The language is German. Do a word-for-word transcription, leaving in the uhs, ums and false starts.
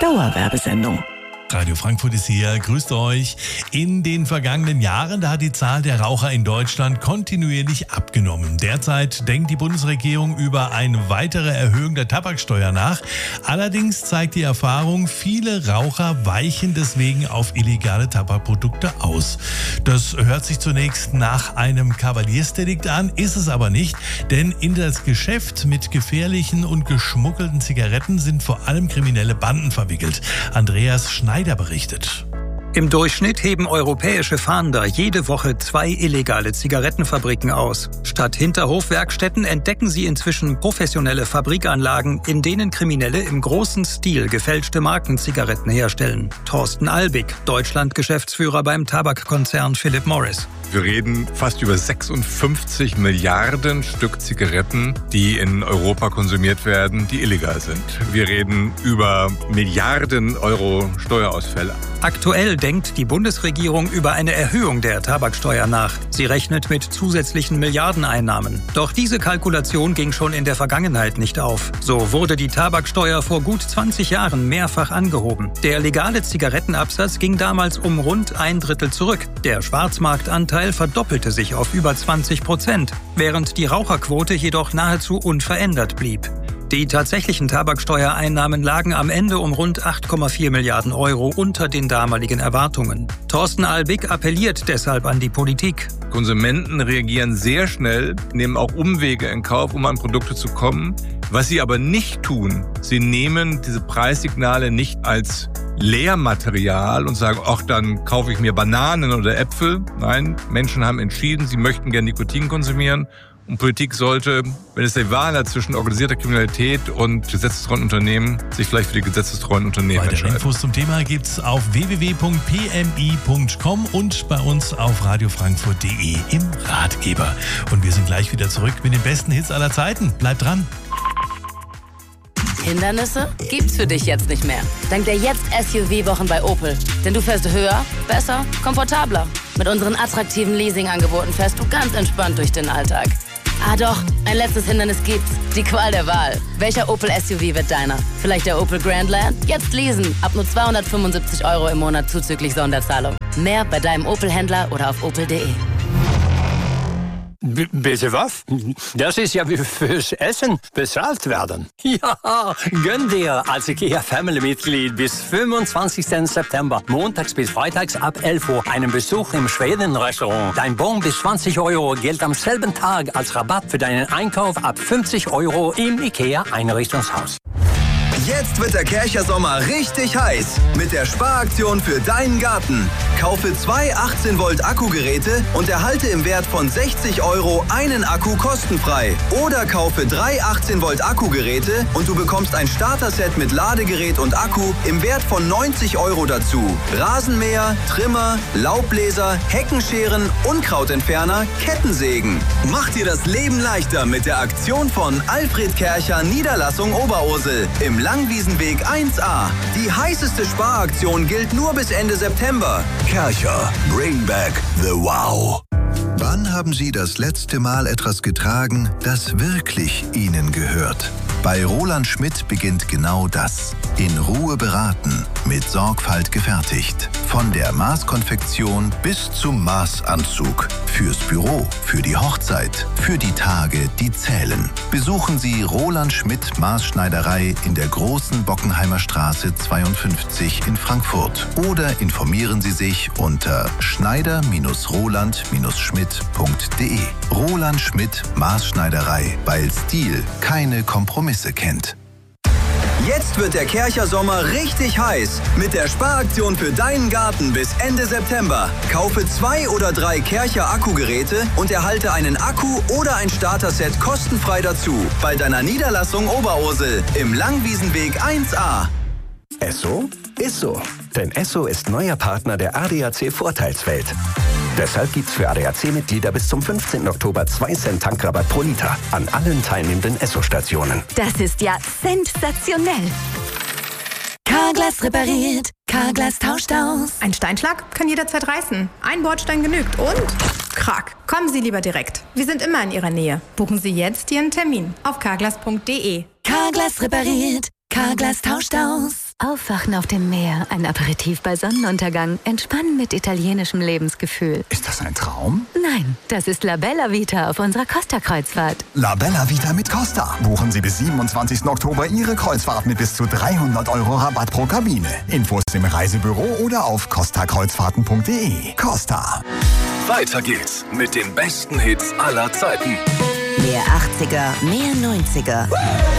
Dauerwerbesendung. Radio Frankfurt ist hier, grüßt euch. In den vergangenen Jahren, da hat die Zahl der Raucher in Deutschland kontinuierlich abgenommen. Derzeit denkt die Bundesregierung über eine weitere Erhöhung der Tabaksteuer nach. Allerdings zeigt die Erfahrung, viele Raucher weichen deswegen auf illegale Tabakprodukte aus. Das hört sich zunächst nach einem Kavaliersdelikt an, ist es aber nicht, denn in das Geschäft mit gefährlichen und geschmuggelten Zigaretten sind vor allem kriminelle Banden verwickelt. Andreas Schneider berichtet. Im Durchschnitt heben europäische Fahnder jede Woche zwei illegale Zigarettenfabriken aus. Statt Hinterhofwerkstätten entdecken sie inzwischen professionelle Fabrikanlagen, in denen Kriminelle im großen Stil gefälschte Markenzigaretten herstellen. Thorsten Albig, Deutschland-Geschäftsführer beim Tabakkonzern Philip Morris. Wir reden fast über sechsundfünfzig Milliarden Stück Zigaretten, die in Europa konsumiert werden, die illegal sind. Wir reden über Milliarden Euro Steuerausfälle. Aktuell denkt die Bundesregierung über eine Erhöhung der Tabaksteuer nach. Sie rechnet mit zusätzlichen Milliardeneinnahmen. Doch diese Kalkulation ging schon in der Vergangenheit nicht auf. So wurde die Tabaksteuer vor gut zwanzig Jahren mehrfach angehoben. Der legale Zigarettenabsatz ging damals um rund ein Drittel zurück. Der Schwarzmarktanteil verdoppelte sich auf über zwanzig Prozent, während die Raucherquote jedoch nahezu unverändert blieb. Die tatsächlichen Tabaksteuereinnahmen lagen am Ende um rund acht Komma vier Milliarden Euro unter den damaligen Erwartungen. Thorsten Albig appelliert deshalb an die Politik. Konsumenten reagieren sehr schnell, nehmen auch Umwege in Kauf, um an Produkte zu kommen. Was sie aber nicht tun, sie nehmen diese Preissignale nicht als Lehrmaterial und sagen, ach, dann kaufe ich mir Bananen oder Äpfel. Nein, Menschen haben entschieden, sie möchten gerne Nikotin konsumieren. Und Politik sollte, wenn es die Wahl hat zwischen organisierter Kriminalität und gesetzestreuen Unternehmen, sich vielleicht für die gesetzestreuen Unternehmen Weitere entscheiden. Infos zum Thema gibt's auf w w w punkt p m i punkt com und bei uns auf radio frankfurt punkt d e im Ratgeber. Und wir sind gleich wieder zurück mit den besten Hits aller Zeiten. Bleibt dran. Hindernisse gibt's für dich jetzt nicht mehr. Dank der Jetzt-S U V-Wochen bei Opel. Denn du fährst höher, besser, komfortabler. Mit unseren attraktiven Leasing-Angeboten fährst du ganz entspannt durch den Alltag. Ah doch, ein letztes Hindernis gibt's. Die Qual der Wahl. Welcher Opel S U V wird deiner? Vielleicht der Opel Grandland? Jetzt leasen. Ab nur zweihundertfünfundsiebzig Euro im Monat zuzüglich Sonderzahlung. Mehr bei deinem Opel-Händler oder auf opel punkt d e. B- bitte was? Das ist ja wie fürs Essen bezahlt werden. Ja, gönn dir als IKEA-Family-Mitglied bis fünfundzwanzigsten September, montags bis freitags ab elf Uhr, einen Besuch im Schweden-Restaurant. Dein Bon bis zwanzig Euro gilt am selben Tag als Rabatt für deinen Einkauf ab fünfzig Euro im IKEA-Einrichtungshaus. Jetzt wird der Kärcher Sommer richtig heiß mit der Sparaktion für deinen Garten. Kaufe zwei achtzehn Volt Akkugeräte und erhalte im Wert von sechzig Euro einen Akku kostenfrei. Oder kaufe drei achtzehn Volt Akkugeräte und du bekommst ein Starter-Set mit Ladegerät und Akku im Wert von neunzig Euro dazu. Rasenmäher, Trimmer, Laubbläser, Heckenscheren, Unkrautentferner, Kettensägen. Mach dir das Leben leichter mit der Aktion von Alfred Kärcher Niederlassung Oberursel im Langwiesenweg eins a. Die heißeste Sparaktion gilt nur bis Ende September. Kärcher, bring back the wow. Wann haben Sie das letzte Mal etwas getragen, das wirklich Ihnen gehört? Bei Roland Schmidt beginnt genau das. In Ruhe beraten, mit Sorgfalt gefertigt. Von der Maßkonfektion bis zum Maßanzug. Fürs Büro, für die Hochzeit, für die Tage, die zählen. Besuchen Sie Roland Schmidt Maßschneiderei in der Großen Bockenheimer Straße zweiundfünfzig in Frankfurt. Oder informieren Sie sich unter schneider roland schmidt punkt d e. Roland Schmidt Maßschneiderei, weil Stil keine Kompromisse kennt. Jetzt wird der Kärcher Sommer richtig heiß mit der Sparaktion für deinen Garten bis Ende September. Kaufe zwei oder drei Kärcher Akkugeräte und erhalte einen Akku oder ein Starter-Set kostenfrei dazu bei deiner Niederlassung Oberursel im Langwiesenweg eins a. Esso ist so. Denn Esso ist neuer Partner der A D A C Vorteilswelt. Deshalb gibt's für A D A C-Mitglieder bis zum fünfzehnten Oktober zwei Cent Tankrabatt pro Liter an allen teilnehmenden Esso-Stationen. Das ist ja sensationell. Carglass repariert, Carglass tauscht aus. Ein Steinschlag kann jederzeit reißen. Ein Bordstein genügt und krack. Kommen Sie lieber direkt. Wir sind immer in Ihrer Nähe. Buchen Sie jetzt Ihren Termin auf carglass punkt d e. Carglass repariert, Carglass tauscht aus. Aufwachen auf dem Meer, ein Aperitif bei Sonnenuntergang, entspannen mit italienischem Lebensgefühl. Ist das ein Traum? Nein, das ist La Bella Vita auf unserer Costa-Kreuzfahrt. La Bella Vita mit Costa. Buchen Sie bis siebenundzwanzigsten Oktober Ihre Kreuzfahrt mit bis zu dreihundert Euro Rabatt pro Kabine. Infos im Reisebüro oder auf costa kreuzfahrten punkt de. Costa. Weiter geht's mit den besten Hits aller Zeiten. Mehr achtziger, mehr neunziger.